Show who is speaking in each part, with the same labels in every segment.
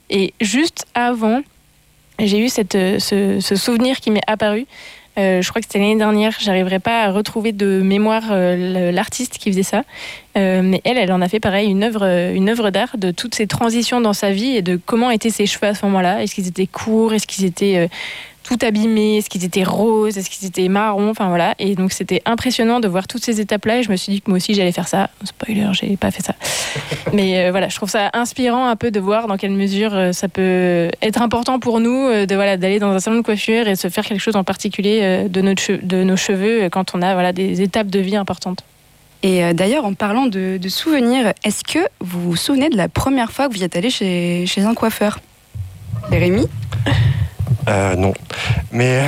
Speaker 1: Et juste avant, j'ai eu ce souvenir qui m'est apparu. Je crois que c'était l'année dernière. J'arriverai pas à retrouver de mémoire l'artiste qui faisait ça. Mais elle en a fait pareil, une œuvre d'art de toutes ces transitions dans sa vie et de comment étaient ses cheveux à ce moment-là. Est-ce qu'ils étaient courts? Est-ce qu'ils étaient tout abîmés? Est-ce qu'ils étaient roses? Est-ce qu'ils étaient marrons? Enfin voilà. Et donc c'était impressionnant de voir toutes ces étapes-là. Et je me suis dit que moi aussi j'allais faire ça. Spoiler, j'ai pas fait ça. Mais voilà, je trouve ça inspirant un peu de voir dans quelle mesure ça peut être important pour nous d'aller dans un salon de coiffure et se faire quelque chose en particulier de nos cheveux quand on a des étapes de vie importantes.
Speaker 2: Et d'ailleurs, en parlant de souvenirs, est-ce que vous vous souvenez de la première fois que vous y êtes allé chez un coiffeur? Rémi?
Speaker 3: Non. Mais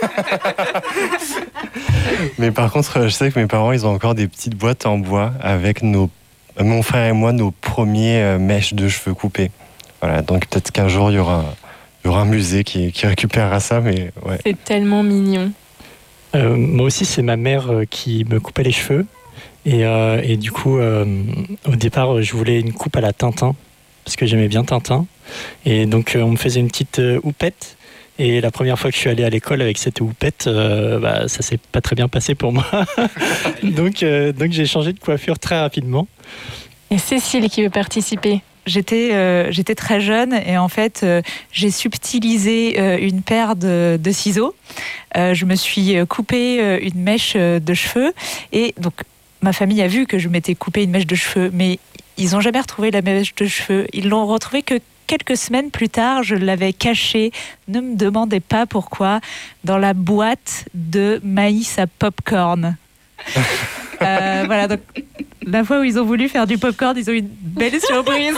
Speaker 3: par contre, je sais que mes parents, ils ont encore des petites boîtes en bois avec mon frère et moi, nos premiers mèches de cheveux coupés. Voilà, donc peut-être qu'un jour, il y aura un musée qui récupérera ça, mais ouais.
Speaker 1: C'est tellement mignon.
Speaker 4: Moi aussi, c'est ma mère qui me coupait les cheveux. Et du coup, au départ, je voulais une coupe à la Tintin, parce que j'aimais bien Tintin. Et donc, on me faisait une petite houppette. Et la première fois que je suis allé à l'école avec cette houppette, ça s'est pas très bien passé pour moi. donc j'ai changé de coiffure très rapidement.
Speaker 1: Et Cécile qui veut participer.
Speaker 5: J'étais très jeune et en fait, j'ai subtilisé une paire de ciseaux. Je me suis coupé une mèche de cheveux et donc ma famille a vu que je m'étais coupé une mèche de cheveux, mais ils n'ont jamais retrouvé la mèche de cheveux. Ils l'ont retrouvée que quelques semaines plus tard. Je l'avais cachée, ne me demandez pas pourquoi, dans la boîte de maïs à popcorn. Voilà, donc la fois où ils ont voulu faire du popcorn, ils ont eu une belle surprise.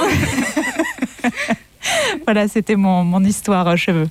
Speaker 5: Voilà, c'était mon histoire cheveux.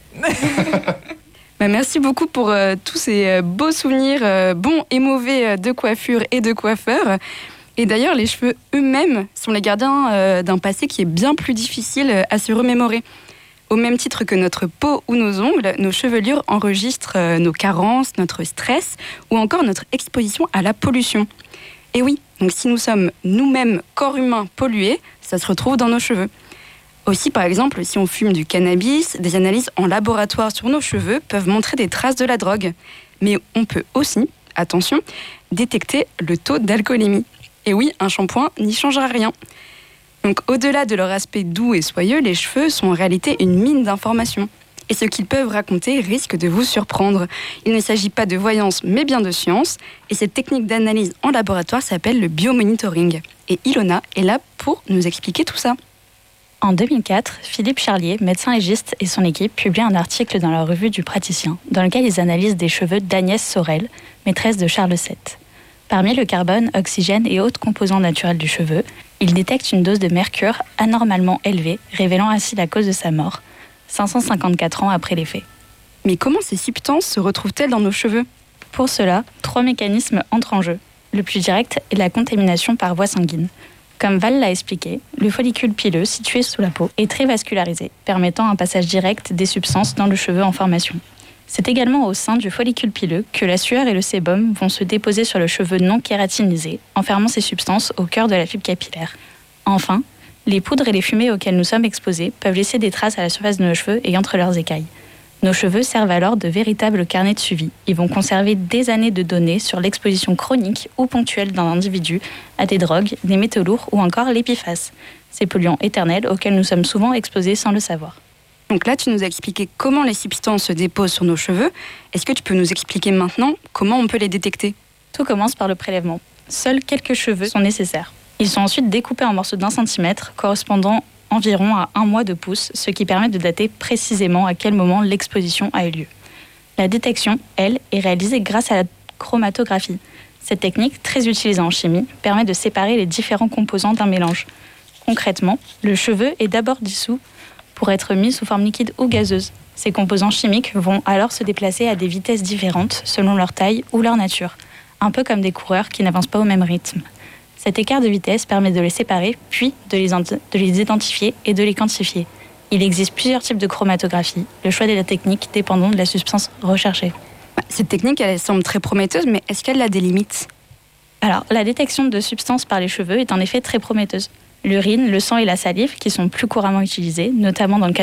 Speaker 2: Merci beaucoup pour tous ces beaux souvenirs, bons et mauvais, de coiffure et de coiffeurs. Et d'ailleurs, les cheveux eux-mêmes sont les gardiens d'un passé qui est bien plus difficile à se remémorer. Au même titre que notre peau ou nos ongles, nos chevelures enregistrent nos carences, notre stress ou encore notre exposition à la pollution. Et oui, donc si nous sommes nous-mêmes corps humains pollués, ça se retrouve dans nos cheveux. Aussi, par exemple, si on fume du cannabis, des analyses en laboratoire sur nos cheveux peuvent montrer des traces de la drogue. Mais on peut aussi, attention, détecter le taux d'alcoolémie. Et oui, un shampoing n'y changera rien. Donc, au-delà de leur aspect doux et soyeux, les cheveux sont en réalité une mine d'informations. Et ce qu'ils peuvent raconter risque de vous surprendre. Il ne s'agit pas de voyance, mais bien de science. Et cette technique d'analyse en laboratoire s'appelle le biomonitoring. Et Ilona est là pour nous expliquer tout ça.
Speaker 6: En 2004, Philippe Charlier, médecin légiste, et son équipe publient un article dans la revue du praticien, dans lequel ils analysent des cheveux d'Agnès Sorel, maîtresse de Charles VII. Parmi le carbone, oxygène et autres composants naturels du cheveu, ils détectent une dose de mercure anormalement élevée, révélant ainsi la cause de sa mort, 554 ans après les faits.
Speaker 2: Mais comment ces substances se retrouvent-elles dans nos cheveux ?
Speaker 6: Pour cela, 3 mécanismes entrent en jeu. Le plus direct est la contamination par voie sanguine. Comme Val l'a expliqué, le follicule pileux situé sous la peau est très vascularisé, permettant un passage direct des substances dans le cheveu en formation. C'est également au sein du follicule pileux que la sueur et le sébum vont se déposer sur le cheveu non kératinisé, enfermant ces substances au cœur de la fibre capillaire. Enfin, les poudres et les fumées auxquelles nous sommes exposés peuvent laisser des traces à la surface de nos cheveux et entre leurs écailles. Nos cheveux servent alors de véritables carnets de suivi. Ils vont conserver des années de données sur l'exposition chronique ou ponctuelle d'un individu à des drogues, des métaux lourds ou encore l'épiphace, ces polluants éternels auxquels nous sommes souvent exposés sans le savoir.
Speaker 2: Donc là, tu nous as expliqué comment les substances se déposent sur nos cheveux. Est-ce que tu peux nous expliquer maintenant comment on peut les détecter ?
Speaker 6: Tout commence par le prélèvement. Seuls quelques cheveux sont nécessaires. Ils sont ensuite découpés en morceaux d'1 centimètre, correspondant environ à 1 mois de pouce, ce qui permet de dater précisément à quel moment l'exposition a eu lieu. La détection, elle, est réalisée grâce à la chromatographie. Cette technique, très utilisée en chimie, permet de séparer les différents composants d'un mélange. Concrètement, le cheveu est d'abord dissous pour être mis sous forme liquide ou gazeuse. Ces composants chimiques vont alors se déplacer à des vitesses différentes selon leur taille ou leur nature, un peu comme des coureurs qui n'avancent pas au même rythme. Cet écart de vitesse permet de les séparer, puis de les identifier et de les quantifier. Il existe plusieurs types de chromatographie, le choix de la technique dépendant de la substance recherchée.
Speaker 2: Cette technique, elle semble très prometteuse, mais est-ce qu'elle a des limites ?
Speaker 6: Alors, la détection de substances par les cheveux est en effet très prometteuse. L'urine, le sang et la salive, qui sont plus couramment utilisés, notamment dans le cas